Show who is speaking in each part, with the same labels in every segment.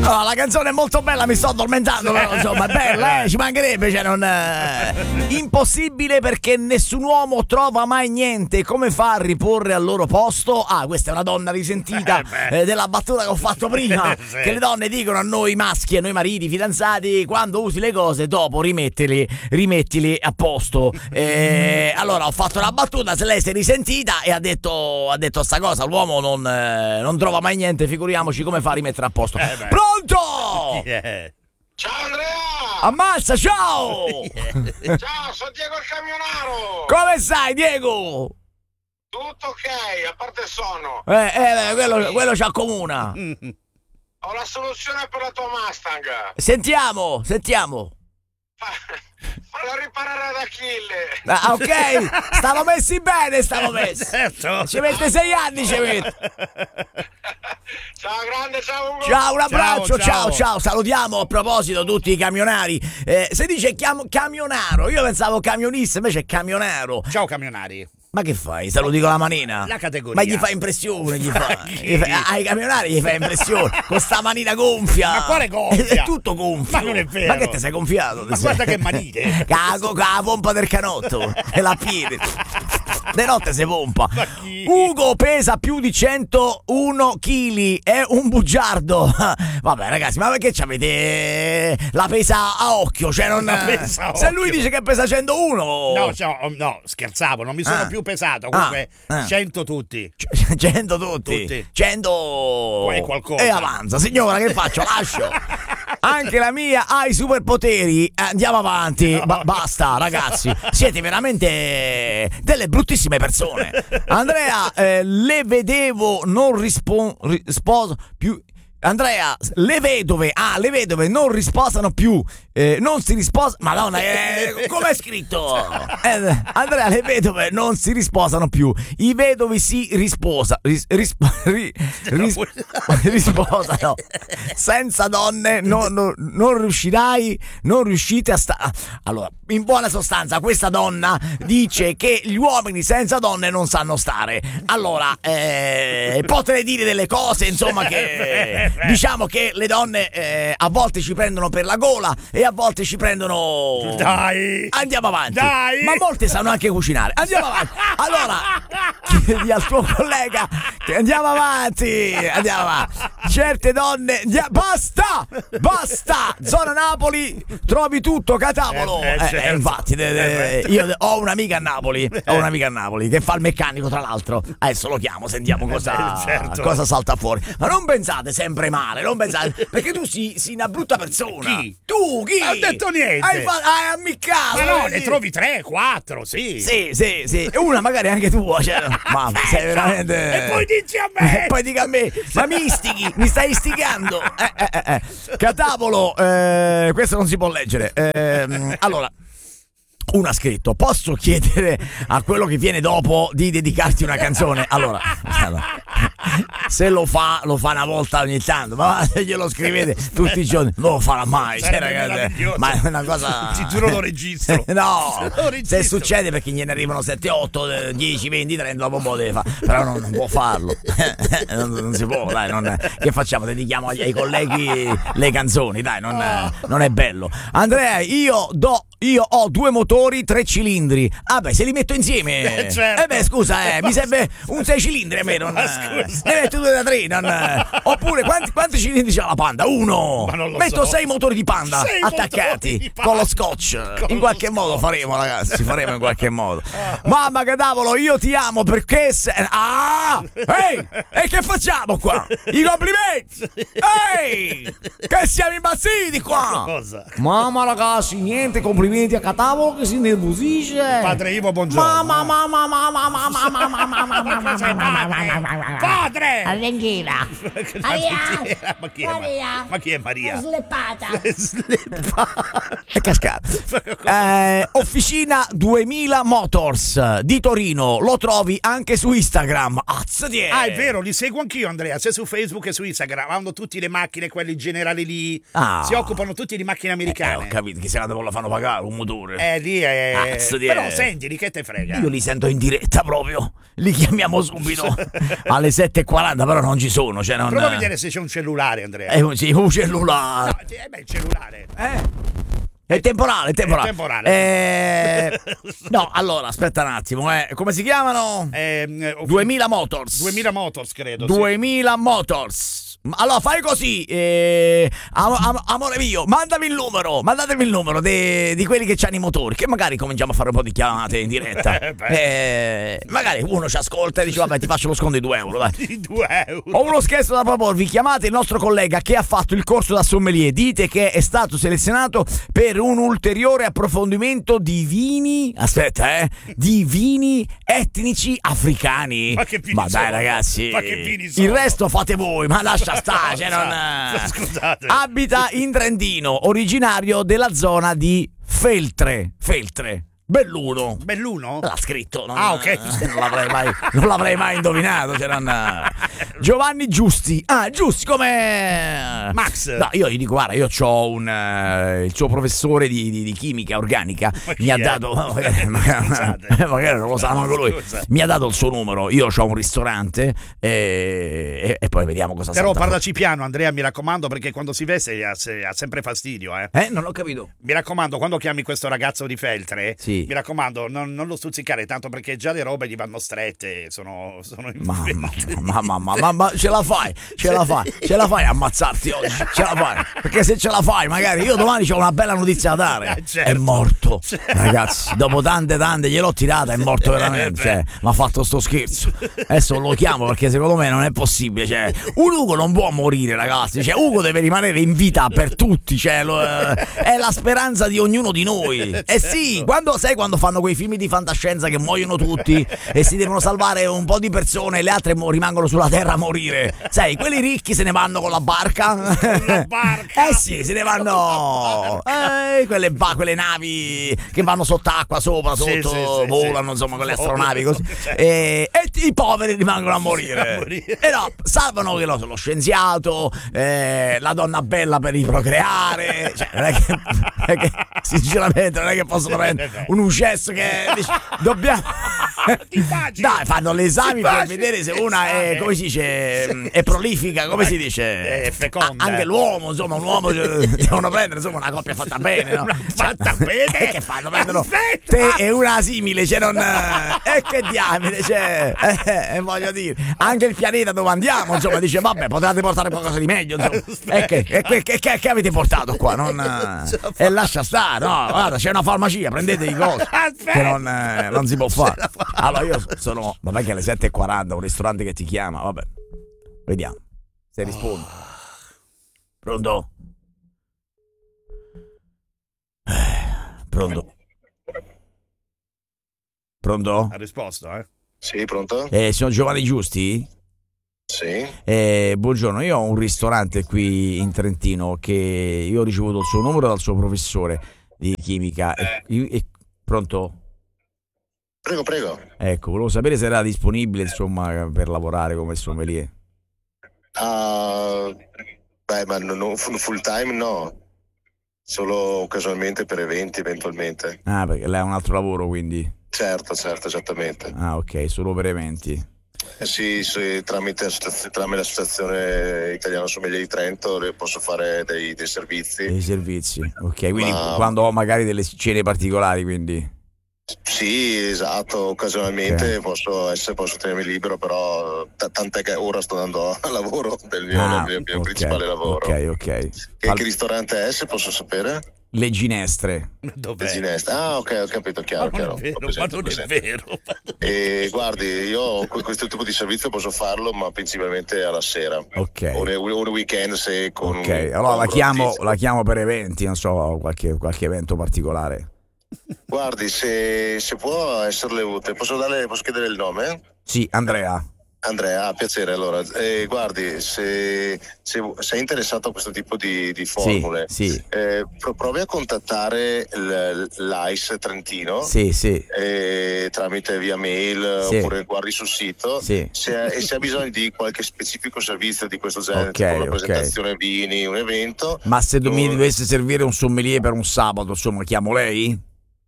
Speaker 1: No, la canzone è molto bella, mi sto addormentando, però insomma è bella, ci mancherebbe, cioè non... Impossibile perché nessun uomo trova mai niente. Come fa a riporre al loro posto? Ah, questa è una donna risentita della battuta che ho fatto prima,
Speaker 2: Sì.
Speaker 1: che le donne dicono a noi maschi, a noi mariti, fidanzati, quando usi le cose dopo rimettili a posto. Allora ho fatto una battuta, se lei si è risentita e ha detto sta cosa, l'uomo non trova mai niente, figuriamoci come fa a rimettere a posto. Pronto?
Speaker 2: Yeah.
Speaker 3: Ciao Andrea!
Speaker 1: Ammazza, ciao!
Speaker 3: Ciao, sono Diego il camionaro!
Speaker 1: Come stai, Diego?
Speaker 3: Tutto ok, a parte il sonno.
Speaker 1: Quello ci accomuna.
Speaker 3: Ho la soluzione per la tua Mustang.
Speaker 1: Sentiamo.
Speaker 3: Falla riparare ad Achille.
Speaker 1: Ah, ok, stavo messi bene,
Speaker 2: Certo.
Speaker 1: Ci mette 6 anni, ci mette.
Speaker 3: Ciao grande, ciao Ugo.
Speaker 1: Ciao, un abbraccio,
Speaker 2: Ciao.
Speaker 1: ciao. Salutiamo a proposito tutti i camionari. Se dice camionaro, io pensavo camionista, invece è camionaro.
Speaker 2: Ciao camionari.
Speaker 1: Ma che fai? Saluti con la manina?
Speaker 2: La categoria.
Speaker 1: Ma gli fa impressione,
Speaker 2: chi?
Speaker 1: ai camionari gli fa impressione. Con sta manina gonfia.
Speaker 2: Ma quale gonfia?
Speaker 1: È tutto gonfio.
Speaker 2: Ma non è vero.
Speaker 1: Ma che te sei gonfiato?
Speaker 2: Ma guarda che manite.
Speaker 1: Cago, la pompa del canotto. E la piede. De notte si pompa.
Speaker 2: Ma chi?
Speaker 1: Ugo pesa più di 101 kg. È un bugiardo. Vabbè, ragazzi, ma perché c'avete la pesa a occhio? Cioè, non.
Speaker 2: La pesa a
Speaker 1: Se lui
Speaker 2: occhio.
Speaker 1: dice che pesa 101.
Speaker 2: No, scherzavo, non mi sono più pesato. Comunque, 100 tutti.
Speaker 1: 100 tutti. 100
Speaker 2: Poi qualcosa.
Speaker 1: e avanza. Signora, che faccio? Lascio. Anche la mia ha i superpoteri. Andiamo avanti. Basta, ragazzi. Siete veramente delle bruttissime persone. Andrea, le vedevo non risposo più. Andrea, le vedove non risposano più. Non si risposa. Madonna, com'è scritto? Andrea, le vedove non si risposano più. I vedovi si risposano. Senza donne non riuscite a stare. Allora, in buona sostanza, questa donna dice che gli uomini senza donne non sanno stare. Allora, potrei dire delle cose, insomma, che diciamo che le donne a volte ci prendono per la gola e a volte ci prendono.
Speaker 2: Dai!
Speaker 1: Andiamo avanti.
Speaker 2: Dai!
Speaker 1: Ma molte sanno anche cucinare. Andiamo avanti. Allora, chiedi al tuo collega che andiamo avanti. Certe donne. Basta! Zona Napoli, trovi tutto, catavolo.
Speaker 2: Certo.
Speaker 1: Infatti, io ho un'amica a Napoli. Che fa il meccanico, tra l'altro. Adesso lo chiamo, sentiamo
Speaker 2: Certo.
Speaker 1: cosa salta fuori. Ma non pensate sempre male, perché tu sei una brutta persona.
Speaker 2: Chi?
Speaker 1: Tu chi?
Speaker 2: Non ho detto niente.
Speaker 1: Hai ammiccato.
Speaker 2: Ma no, ne trovi 3, 4, sì.
Speaker 1: Sì. E una magari anche tua, cioè, ma sei veramente.
Speaker 2: E poi dici a me.
Speaker 1: E poi dica a me, ma mi stai istigando. Catavolo, questo non si può leggere. Allora, uno ha scritto: posso chiedere a quello che viene dopo di dedicarti una canzone? Allora, se lo fa una volta ogni tanto, ma se glielo scrivete tutti i giorni non lo farà mai, cioè, ragazzi, ma è una cosa.
Speaker 2: Ti giuro lo registro.
Speaker 1: No,
Speaker 2: Lo registro.
Speaker 1: se succede, perché gliene arrivano 7, 8, 10, 20, 30, dopo un po' deve fare, però non può farlo. Non si può, dai, che facciamo? Dedichiamo ai colleghi le canzoni, dai, non è bello. Andrea, io ho 2 motori, 3 cilindri. Ah beh, se li metto insieme.
Speaker 2: Certo.
Speaker 1: Scusa, mi serve un 6 cilindri a me, non.
Speaker 2: Scusa.
Speaker 1: Ne metto 2 da 3, oppure quanti cilindri c'ha la Panda? 1.
Speaker 2: Ma non lo
Speaker 1: Metto
Speaker 2: so.
Speaker 1: 6 motori di Panda
Speaker 2: 6
Speaker 1: attaccati
Speaker 2: motori di Panda.
Speaker 1: con lo scotch. In qualche modo faremo, ragazzi, in qualche modo. Mamma che cavolo, io ti amo perché ehi, e che facciamo qua? I complimenti. Ehi, che siamo impazziti qua.
Speaker 2: Cosa?
Speaker 1: Mamma ragazzi, niente complimenti a Catavolo che si nervosisce.
Speaker 2: Padre Ivo, buongiorno. Padre!
Speaker 4: Argentina.
Speaker 2: Ma chi è
Speaker 4: Maria.
Speaker 2: Ma chi è Maria?
Speaker 4: Sleppata.
Speaker 1: È cascato. Officina 2000 Motors di Torino, lo trovi anche su Instagram. Azzadie.
Speaker 2: Ah, è vero, li seguo anch'io, Andrea, sia su Facebook che su Instagram. Hanno tutte le macchine, quelli generali lì.
Speaker 1: Ah.
Speaker 2: Si occupano tutti di macchine americane.
Speaker 1: Ho capito, che se la devo la fanno pagare. fare un motore.
Speaker 2: Lì è... Però senti, di che te frega?
Speaker 1: Io li sento in diretta proprio. Li chiamiamo subito alle 7:40, però non ci sono. Cioè non...
Speaker 2: Prova a vedere se c'è un cellulare, Andrea.
Speaker 1: Sì, un cellulare.
Speaker 2: No, il cellulare.
Speaker 1: È temporale. No, allora, aspetta un attimo. Come si chiamano? 2000 Motors.
Speaker 2: 2000 Motors, credo.
Speaker 1: 2000 sì. Motors. Allora fai così, amore mio, mandatemi il numero di quelli che hanno i motori, che magari cominciamo a fare un po' di chiamate in diretta. Magari uno ci ascolta e dice vabbè, ti faccio lo sconto di 2 euro, dai.
Speaker 2: Di 2 euro.
Speaker 1: Ho uno scherzo da proporvi. Chiamate il nostro collega che ha fatto il corso da sommelier, dite che è stato selezionato per un ulteriore approfondimento di vini, di vini etnici africani. Ma dai ragazzi, il resto fate voi, ma lascia stare,
Speaker 2: scusate.
Speaker 1: Abita in Trentino, originario della zona di Feltre. Belluno.
Speaker 2: L'ha
Speaker 1: scritto.
Speaker 2: Ok.
Speaker 1: Non l'avrei mai indovinato. Giovanni Giusti. Giusti come
Speaker 2: Max.
Speaker 1: No, io gli dico, guarda, io ho il suo professore di chimica organica. Mi ha dato. Magari non lo sa manco lui. Mi ha dato il suo numero. Io ho un ristorante e poi vediamo cosa
Speaker 2: Però parlaci piano, Andrea, mi raccomando, perché quando si veste ha sempre fastidio.
Speaker 1: Non ho capito.
Speaker 2: Mi raccomando, quando chiami questo ragazzo di Feltre.
Speaker 1: Sì.
Speaker 2: Mi raccomando, non lo stuzzicare tanto, perché già le robe gli vanno strette, sono
Speaker 1: ma ce la fai a ammazzarti oggi, ce la fai, perché se ce la fai magari io domani ho una bella notizia da dare.
Speaker 2: Certo.
Speaker 1: È morto, ragazzi, dopo tante gliel'ho tirata, è morto veramente, mi ha fatto sto scherzo. Adesso lo chiamo perché secondo me non è possibile, un Ugo non può morire, ragazzi, Ugo deve rimanere in vita per tutti, è la speranza di ognuno di noi. Sì, quando fanno quei film di fantascienza che muoiono tutti e si devono salvare un po' di persone e le altre rimangono sulla terra a morire, sai, quelli ricchi se ne vanno con la barca. Sì, se ne vanno quelle navi che vanno sott'acqua, sotto, volano, insomma, con le astronavi così. E i poveri rimangono a morire. E no, salvano lo scienziato, la donna bella per riprocreare, non è che sinceramente non è che possono prendere un uccesso che dobbiamo dai, fanno l'esame per vedere se una è, come si dice, è prolifica, come si dice,
Speaker 2: è feconda.
Speaker 1: Anche l'uomo, insomma, un uomo devono prendere, insomma, una coppia fatta bene, no?
Speaker 2: Fatta bene?
Speaker 1: Che fanno? Prendono te e una simile, che diamine, voglio dire, anche il pianeta dove andiamo, insomma, dice vabbè, potete portare qualcosa di meglio, insomma. Che avete portato qua? E lascia stare, no, guarda, c'è una farmacia, prendete i cosi che non si può fare. Allora io vabbè che alle 7:40 un ristorante che ti chiama, vabbè, vediamo se risponde. Pronto? Pronto?
Speaker 2: Ha risposto,
Speaker 3: Sì, pronto?
Speaker 1: Signor Giovanni Giusti?
Speaker 3: Sì.
Speaker 1: Buongiorno, io ho un ristorante qui in Trentino che io ho ricevuto il suo numero dal suo professore di chimica. Pronto?
Speaker 3: Prego.
Speaker 1: Ecco, volevo sapere se era disponibile, insomma, per lavorare come sommelier.
Speaker 3: Ma non full time, no. Solo occasionalmente per eventi, eventualmente.
Speaker 1: Perché lei ha un altro lavoro, quindi?
Speaker 3: Certo, esattamente.
Speaker 1: Ok, solo per eventi.
Speaker 3: Sì, tramite l'associazione italiana sommelier di Trento posso fare dei servizi.
Speaker 1: Dei servizi, ok, quindi quando ho magari delle cene particolari, quindi...
Speaker 3: Sì, esatto, occasionalmente posso tenermi libero, però tant'è che ora sto andando al lavoro del mio principale lavoro.
Speaker 1: Ok.
Speaker 3: Che ristorante è, se posso sapere?
Speaker 1: Le Ginestre.
Speaker 2: Dov'è?
Speaker 3: Le Ginestre. Ok, ho capito, chiaro.
Speaker 2: Ma non è vero.
Speaker 3: E guardi, io questo tipo di servizio posso farlo, ma principalmente alla sera.
Speaker 1: Ok.
Speaker 3: O nel weekend, se con...
Speaker 1: Ok, allora la chiamo per eventi, non so, qualche evento particolare.
Speaker 3: Guardi, se può esserle utile, posso chiedere il nome?
Speaker 1: Sì, Andrea.
Speaker 3: Andrea, piacere. Allora, guardi, se sei interessato a questo tipo di formule,
Speaker 1: sì.
Speaker 3: Provi a contattare l'AIS Trentino, tramite via mail, oppure guardi sul sito, e se ha bisogno di qualche specifico servizio di questo genere, tipo una presentazione vini, un evento.
Speaker 1: Ma se mi dovesse servire un sommelier per un sabato, insomma, chiamo lei?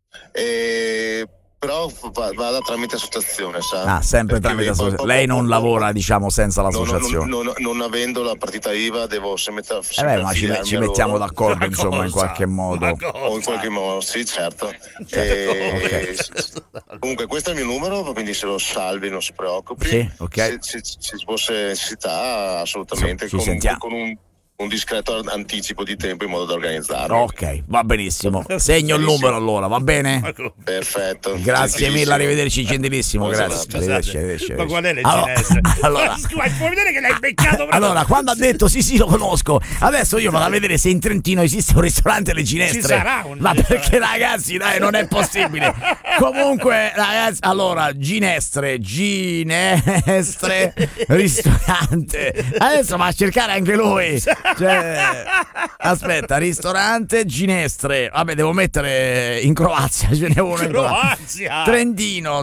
Speaker 3: Però vada tramite associazione, sa?
Speaker 1: Sempre tramite associazione. Lei non lavora, diciamo, senza l'associazione.
Speaker 3: Non avendo la partita IVA, devo sempre
Speaker 1: ma ci mettiamo d'accordo, insomma, in qualche modo.
Speaker 3: O in qualche modo, sì, certo. Comunque, questo è il mio numero, quindi se lo salvi, non si preoccupi.
Speaker 1: Sì, ok.
Speaker 3: Se ci fosse necessità, assolutamente, con un discreto anticipo di tempo in modo da organizzarlo.
Speaker 1: Ok, va benissimo. Segno il numero allora, va bene?
Speaker 3: Perfetto.
Speaker 1: Grazie mille, arrivederci, gentilissimo. Grazie. Arrivederci.
Speaker 2: Ma qual è le ginestre?
Speaker 1: Allora,
Speaker 2: puoi vedere che l'hai beccato proprio.
Speaker 1: Allora, quando ha detto sì, lo conosco, adesso io vado a vedere se in Trentino esiste un ristorante Le Ginestre.
Speaker 2: Ci sarà un
Speaker 1: Ma perché, ragazzi, dai, non è possibile. Comunque, ragazzi, allora, Ginestre, ristorante. Adesso va a cercare anche lui. Cioè, aspetta, ristorante Ginestre. Vabbè, devo mettere in Croazia. Ce n'è uno in Croazia. Trentino.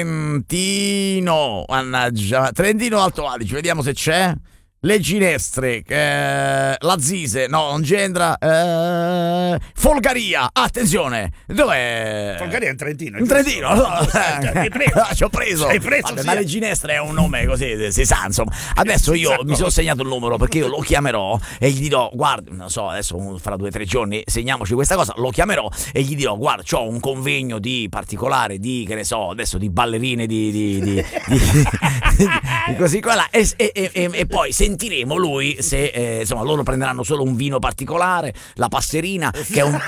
Speaker 1: Mannaggia. Trentino Alto Adige. Vediamo se c'è. Le Ginestre, la Zise, no, non c'entra. Folgaria, attenzione, dov'è?
Speaker 2: Folgaria è in Trentino.
Speaker 1: In Trentino, ci ho preso.
Speaker 2: Vabbè,
Speaker 1: ma Le Ginestre è un nome così, si sa, insomma. Adesso io mi sono segnato il numero perché io lo chiamerò e gli dirò, guarda, non so, adesso fra 2 o 3 giorni segniamoci questa cosa, lo chiamerò e gli dirò, guarda, c'ho un convegno di particolare di, che ne so, adesso di ballerine di così qua là, e poi sentiremo lui se insomma loro prenderanno solo un vino particolare, la passerina, che è un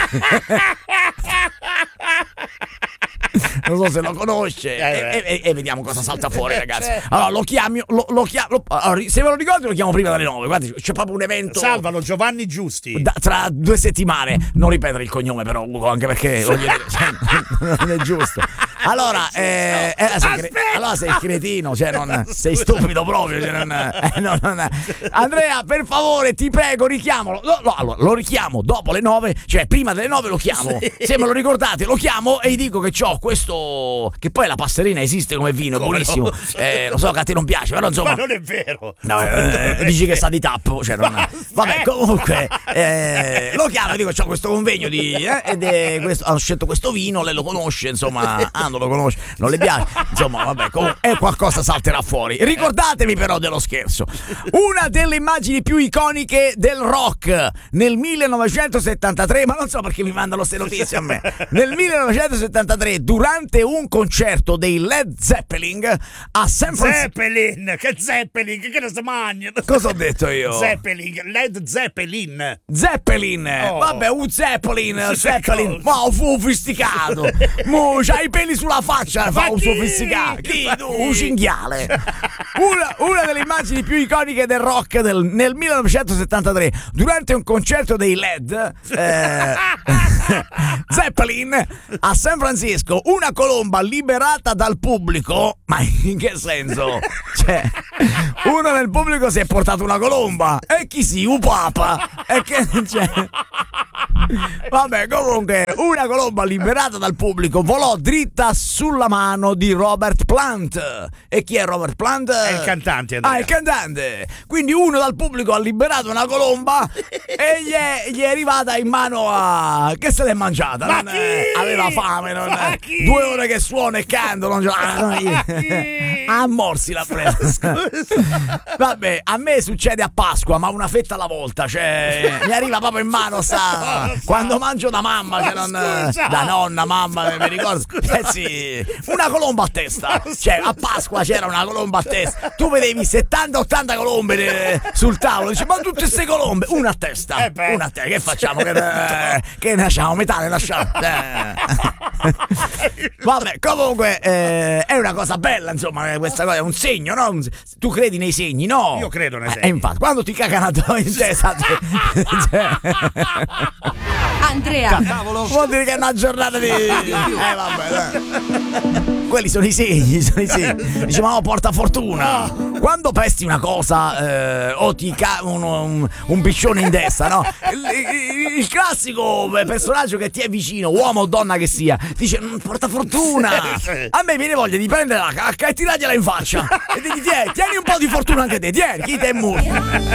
Speaker 1: non so se lo conosce, e vediamo cosa salta fuori, ragazzi. Allora lo chiamo, allora, se ve lo ricordo lo chiamo prima delle 9. Guardi, c'è proprio un evento.
Speaker 2: Salvalo, Giovanni Giusti.
Speaker 1: Tra 2 settimane. Non ripetere il cognome però, Ugo, anche perché voglio dire, non è giusto. Allora, allora sei cretino, cioè sei stupido proprio, cioè Andrea, per favore, ti prego, richiamalo. Allora, lo richiamo dopo le 9, cioè prima delle 9 lo chiamo. Se me lo ricordate, lo chiamo e gli dico che c'ho questo, che poi la passerina esiste come vino, è buonissimo. Lo so che a te non piace, però insomma.
Speaker 2: Ma non è vero.
Speaker 1: No, dici che sa di tappo, cioè vabbè, comunque lo chiamo e dico c'ho questo convegno hanno scelto questo vino, lei lo conosce, insomma, non lo conosce, non le piace, insomma, vabbè, comunque qualcosa salterà fuori. Ricordatevi però dello scherzo. Una delle immagini più iconiche del rock nel 1973, ma non so perché mi mandano ste notizie a me. Nel 1973, durante un concerto dei Led Zeppelin a San Francisco.
Speaker 2: Zeppelin, che ne sto mangiando?
Speaker 1: Cosa ho detto io?
Speaker 2: Led Zeppelin.
Speaker 1: Vabbè, un Zeppelin, ma sofisticato. Mo c'hai i peli sulla faccia, fa un sofisticato. Un cinghiale. Una delle immagini più iconiche del rock nel 1973, durante un concerto dei Led Zeppelin a San Francisco, una colomba liberata dal pubblico. Ma in che senso? Cioè, uno nel pubblico si è portato una colomba e chi si? Un papa. E che c'è? Vabbè, comunque, una colomba liberata dal pubblico volò dritta sulla mano di Robert Plant. E chi è Robert Plant?
Speaker 2: È il cantante, Andrea.
Speaker 1: Il cantante. Quindi uno dal pubblico ha liberato una colomba e gli è arrivata in mano a... Che se l'è mangiata? Aveva fame, 2 ore che suona e canta, a morsi l'ha presa. Vabbè, a me succede a Pasqua, ma una fetta alla volta, cioè mi arriva proprio in mano, quando mangio da mamma, che da nonna, mamma, mi ricordo, sì, una colomba a testa, cioè a Pasqua c'era una colomba a testa, tu vedevi 70-80 colombe sul tavolo, dici, ma tutte queste colombe, una a testa, che facciamo, che lasciamo, metà ne lasciamo. Vabbè, comunque è una cosa bella, insomma, questa cosa è un segno, no? Tu credi nei segni, no?
Speaker 2: Io credo nei segni.
Speaker 1: Infatti, quando ti cagano in testa
Speaker 4: Andrea.
Speaker 2: Cavolo.
Speaker 1: Vuol dire che è una giornata di... vabbè, dai. Quelli sono i segni, Dice, ma porta fortuna. Quando pesti una cosa o ti un piccione in testa, no? Il classico personaggio che ti è vicino, uomo o donna che sia, dice porta fortuna. A me viene voglia di prendere la cacca e tirargliela in faccia e dirgli tieni un po' di fortuna anche te, tieni, chi te è morto.